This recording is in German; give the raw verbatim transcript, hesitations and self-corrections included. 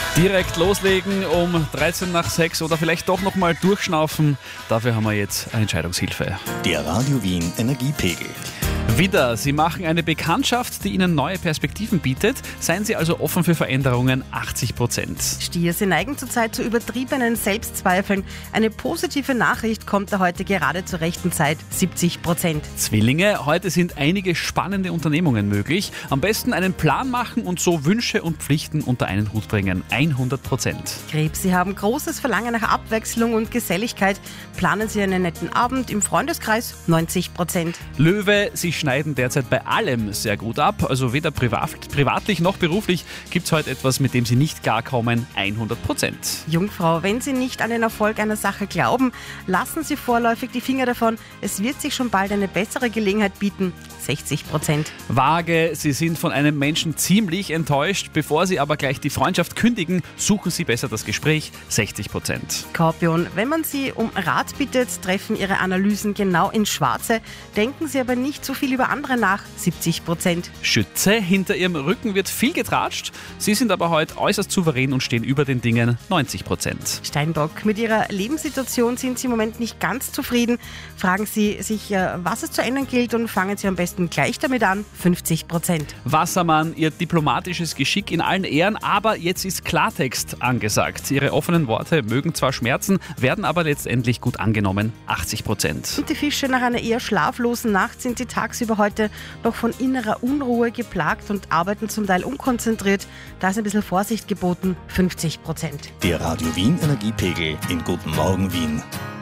Direkt loslegen um dreizehn nach sechs oder vielleicht doch nochmal durchschnaufen. Dafür haben wir jetzt eine Entscheidungshilfe. Der Radio Wien Energiepegel. Widder, Sie machen eine Bekanntschaft, die Ihnen neue Perspektiven bietet. Seien Sie also offen für Veränderungen, achtzig Prozent. Stier, Sie neigen zurzeit zu übertriebenen Selbstzweifeln. Eine positive Nachricht kommt da heute gerade zur rechten Zeit, siebzig Prozent. Zwillinge, heute sind einige spannende Unternehmungen möglich. Am besten einen Plan machen und so Wünsche und Pflichten unter einen Hut bringen, hundert Prozent. Krebs, Sie haben großes Verlangen nach Abwechslung und Geselligkeit. Planen Sie einen netten Abend im Freundeskreis, neunzig Prozent. Löwe, Sie schneiden derzeit bei allem sehr gut ab. Also weder privat, privatlich noch beruflich gibt es heute etwas, mit dem Sie nicht gar kommen, hundert Prozent. Jungfrau, wenn Sie nicht an den Erfolg einer Sache glauben, lassen Sie vorläufig die Finger davon. Es wird sich schon bald eine bessere Gelegenheit bieten, sechzig Prozent. Waage, Sie sind von einem Menschen ziemlich enttäuscht. Bevor Sie aber gleich die Freundschaft kündigen, suchen Sie besser das Gespräch, sechzig Prozent. Skorpion, wenn man Sie um Rat bittet, treffen Ihre Analysen genau ins Schwarze. Denken Sie aber nicht so viel über andere nach, siebzig Prozent. Schütze, hinter Ihrem Rücken wird viel getratscht. Sie sind aber heute äußerst souverän und stehen über den Dingen, neunzig Prozent. Steinbock, mit Ihrer Lebenssituation sind Sie im Moment nicht ganz zufrieden. Fragen Sie sich, was es zu ändern gilt und fangen Sie am besten gleich damit an, fünfzig Prozent. Wassermann, Ihr diplomatisches Geschick in allen Ehren, aber jetzt ist Klartext angesagt. Ihre offenen Worte mögen zwar schmerzen, werden aber letztendlich gut angenommen, achtzig Prozent. Und die Fische, nach einer eher schlaflosen Nacht sind Sie tagsüber heute noch von innerer Unruhe geplagt und arbeiten zum Teil unkonzentriert. Da ist ein bisschen Vorsicht geboten, fünfzig Prozent. Der Radio Wien Energiepegel in Guten Morgen Wien.